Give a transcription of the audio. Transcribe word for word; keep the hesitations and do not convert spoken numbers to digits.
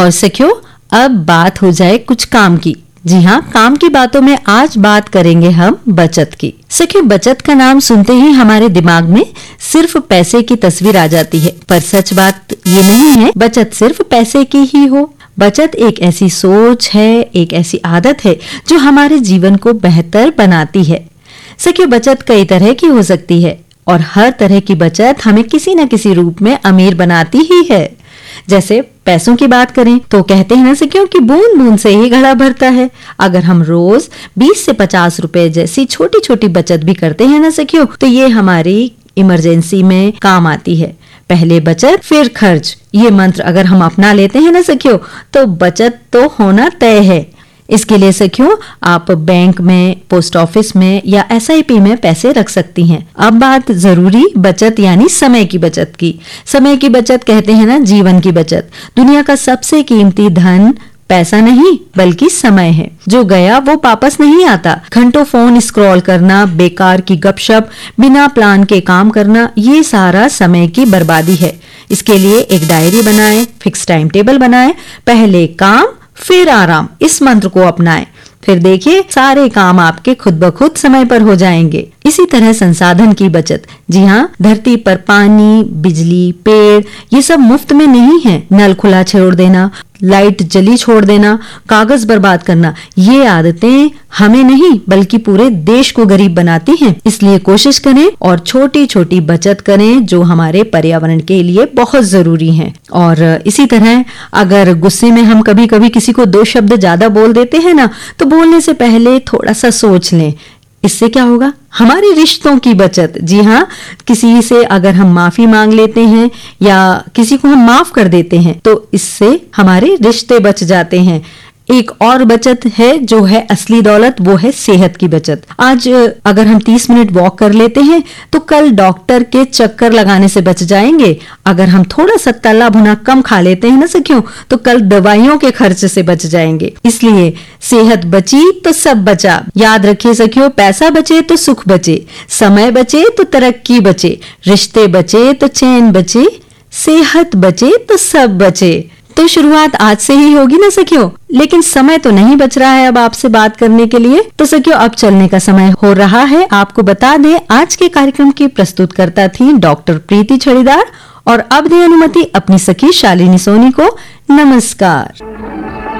और सखियों, अब बात हो जाए कुछ काम की। जी हाँ, काम की बातों में आज बात करेंगे हम बचत की। सखियों, बचत का नाम सुनते ही हमारे दिमाग में सिर्फ पैसे की तस्वीर आ जाती है, पर सच बात ये नहीं है बचत सिर्फ पैसे की ही हो। बचत एक ऐसी सोच है, एक ऐसी आदत है जो हमारे जीवन को बेहतर बनाती है। सखियों, बचत कई तरह की हो सकती है और हर तरह की बचत हमें किसी न किसी रूप में अमीर बनाती ही है। जैसे पैसों की बात करें तो कहते हैं ना सखियों कि बूंद बूंद से ही घड़ा भरता है। अगर हम रोज बीस से पचास रुपए जैसी छोटी छोटी बचत भी करते हैं ना सखियों, तो ये हमारी इमरजेंसी में काम आती है। पहले बचत फिर खर्च, ये मंत्र अगर हम अपना लेते हैं ना सखियों, तो बचत तो होना तय है। इसके लिए सखियों, आप बैंक में, पोस्ट ऑफिस में या एस आई पी में पैसे रख सकती हैं। अब बात जरूरी बचत यानी समय की बचत की। समय की बचत कहते हैं ना जीवन की बचत। दुनिया का सबसे कीमती धन पैसा नहीं बल्कि समय है। जो गया वो वापस नहीं आता। घंटों फोन स्क्रॉल करना, बेकार की गपशप, बिना प्लान के काम करना, ये सारा समय की बर्बादी है। इसके लिए एक डायरी बनाएं, फिक्स टाइम टेबल बनाएं, पहले काम फिर आराम, इस मंत्र को अपनाएं। फिर देखिए सारे काम आपके खुद ब खुद समय पर हो जाएंगे। इसी तरह संसाधन की बचत। जी हाँ, धरती पर पानी, बिजली, पेड़ ये सब मुफ्त में नहीं है। नल खुला छोड़ देना, लाइट जली छोड़ देना, कागज बर्बाद करना, ये आदतें हमें नहीं बल्कि पूरे देश को गरीब बनाती हैं। इसलिए कोशिश करें और छोटी छोटी बचत करें जो हमारे पर्यावरण के लिए बहुत जरूरी है। और इसी तरह अगर गुस्से में हम कभी कभी किसी को दो शब्द ज्यादा बोल देते हैं ना, तो बोलने से पहले थोड़ा सा सोच लें। इससे क्या होगा? हमारे रिश्तों की बचत। जी हाँ, किसी से अगर हम माफी मांग लेते हैं या किसी को हम माफ कर देते हैं तो इससे हमारे रिश्ते बच जाते हैं। एक और बचत है जो है असली दौलत, वो है सेहत की बचत। आज अगर हम तीस मिनट वॉक कर लेते हैं तो कल डॉक्टर के चक्कर लगाने से बच जाएंगे। अगर हम थोड़ा सा तला भुना कम खा लेते हैं ना सखियों, तो कल दवाइयों के खर्च से बच जाएंगे। इसलिए सेहत बची तो सब बचा। याद रखिए सखियों, पैसा बचे तो सुख बचे, समय बचे तो तरक्की बचे, रिश्ते बचे तो चैन बचे, सेहत बचे तो सब बचे। तो शुरुआत आज से ही होगी ना सखियों। लेकिन समय तो नहीं बच रहा है अब आपसे बात करने के लिए, तो सखियों अब चलने का समय हो रहा है। आपको बता दें, आज के कार्यक्रम की प्रस्तुतकर्ता थी डॉक्टर प्रीति छड़ीदार और अब दें अनुमति अपनी सखी शालिनी सोनी को। नमस्कार।